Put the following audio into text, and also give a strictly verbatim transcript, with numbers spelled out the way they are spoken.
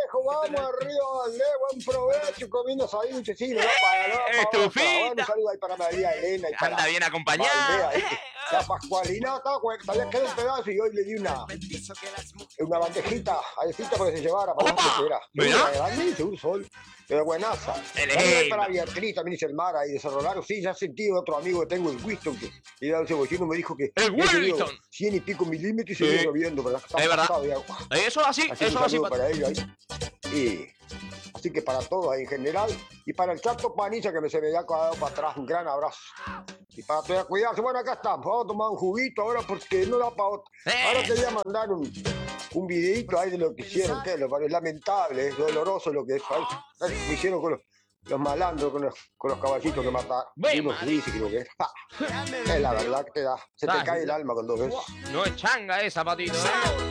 viejo, vamos arriba, vale, buen provecho, comiendo sabiche, sí, no va para, no va para. Estufita. Bueno, un saludo ahí para María Elena y para Anda bien acompañado. Valdea, ¿viste? La Pascualina estaba, sabía que era un pedazo y hoy le di una, una bandejita a Elcita para que se llevara para Opa, la cochera. ¿verdad? Grande, un sol, pero buenaza. Elegante. También para Beatriz, también dice el Mara y de Cerro Largo. Sí, ya sentí otro amigo que tengo, el Winston, que iba al cebollino, me dijo que El había tenido Winston. cien y pico milímetros y Sí. seguía lloviendo, pero está Es verdad. pasado ya. Eso es así, Así eso un es así. saludo para ellos ahí. Y así que para todos en general. Y para el Chato Paniza que me se me había quedado para atrás, un gran abrazo. Y para todos cuidarse, bueno, acá estamos. Vamos a tomar un juguito ahora porque no da para otro. Ahora quería mandar un, un videito ahí de lo que hicieron, que es lo es lamentable, es doloroso lo que es. Lo que hicieron con los, los malandros, con los, con los caballitos que mataron. Ve, Unos madre. suizos, creo que es. Ah, es la verdad que te da. Se te Ah, cae sí. el alma cuando ves. No es changa esa, patito. ¿eh?